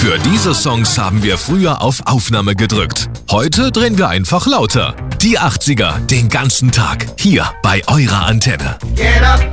Für diese Songs haben wir früher auf Aufnahme gedrückt. Heute drehen wir einfach lauter. Die 80er, den ganzen Tag, hier bei eurer Antenne.